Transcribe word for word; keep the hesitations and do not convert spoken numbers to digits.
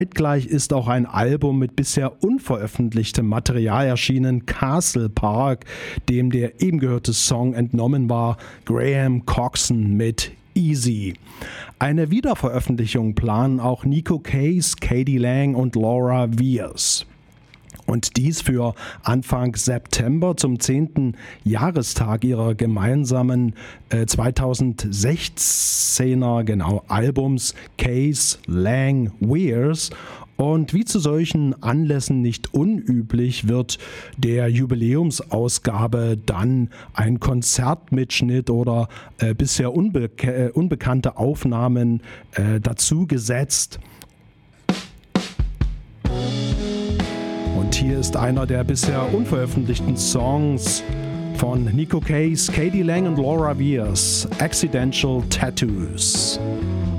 Zeitgleich ist auch ein Album mit bisher unveröffentlichtem Material erschienen, Castle Park, dem der eben gehörte Song entnommen war, Graham Coxon mit Easy. Eine Wiederveröffentlichung planen auch Nico Case, Katie Lang und Laura Weirs. Und dies für Anfang September zum zehnten Jahrestag ihrer gemeinsamen äh, zweitausendsechzehner genau, Albums Case, Lang, Weirs. Und wie zu solchen Anlässen nicht unüblich, wird der Jubiläumsausgabe dann ein Konzertmitschnitt oder äh, bisher unbe- äh, unbekannte Aufnahmen äh, dazu gesetzt. Und hier ist einer der bisher unveröffentlichten Songs von Nico Case, Katie Lang und Laura Weirs, Accidental Tattoos.